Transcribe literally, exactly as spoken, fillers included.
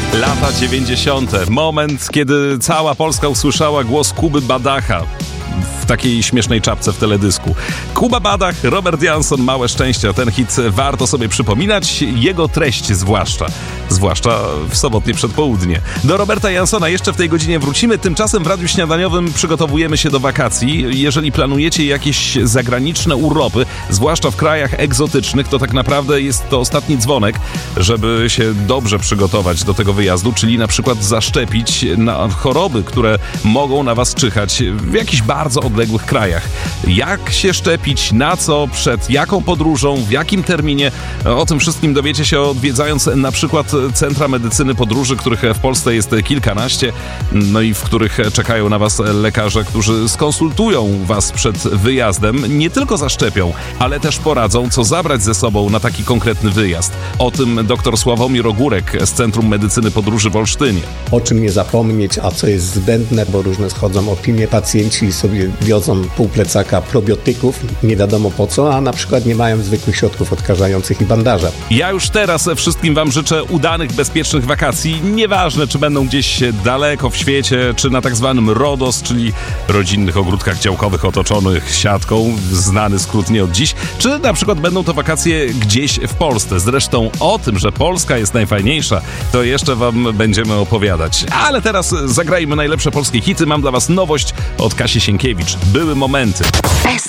Lata dziewięćdziesiąte. Moment, kiedy cała Polska usłyszała głos Kuby Badacha w takiej śmiesznej czapce w teledysku. Kuba Badach, Robert Jansson, Małe Szczęścia. Ten hit warto sobie przypominać, jego treść zwłaszcza. Zwłaszcza w sobotnie przedpołudnie. Do Roberta Janssona jeszcze w tej godzinie wrócimy. Tymczasem w Radiu Śniadaniowym przygotowujemy się do wakacji. Jeżeli planujecie jakieś zagraniczne urlopy, zwłaszcza w krajach egzotycznych, to tak naprawdę jest to ostatni dzwonek, żeby się dobrze przygotować do tego wyjazdu, czyli na przykład zaszczepić na choroby, które mogą na was czyhać w jakichś bardzo odległych krajach. Jak się szczepić, na co, przed jaką podróżą, w jakim terminie? O tym wszystkim dowiecie się odwiedzając na przykład Centra Medycyny Podróży, których w Polsce jest kilkanaście, no i w których czekają na was lekarze, którzy skonsultują was przed wyjazdem, nie tylko zaszczepią, ale też poradzą, co zabrać ze sobą na taki konkretny wyjazd. O tym dr Sławomir Ogórek z Centrum Medycyny Podróży w Olsztynie. O czym nie zapomnieć, a co jest zbędne, bo różne schodzą opinie, pacjenci sobie wiozą pół plecaka probiotyków, nie wiadomo po co, a na przykład nie mają zwykłych środków odkażających i bandaża. Ja już teraz wszystkim wam życzę udanych, bezpiecznych wakacji. Nieważne, czy będą gdzieś daleko w świecie, czy na tak zwanym RODOS, czyli rodzinnych ogródkach działkowych otoczonych siatką, znany skrót nie od dziś, czy na przykład będą to wakacje gdzieś w Polsce. Zresztą o tym, że Polska jest najfajniejsza, to jeszcze wam będziemy opowiadać. Ale teraz zagrajmy najlepsze polskie hity. Mam dla was nowość od Kasi Sienkiewicz. Były momenty.